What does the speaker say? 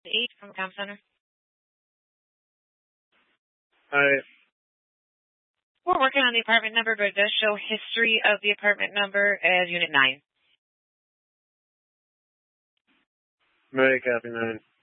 8 from the comm center. Hi. We're working on the apartment number, but it does show history of the apartment number as Unit 9. Right, copy 9.